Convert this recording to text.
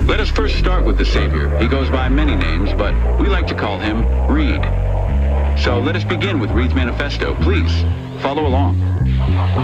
Let us first start with the Savior. He goes by many names, but we like to call him Reed. So let us begin with Reed's Manifesto. Please, follow along.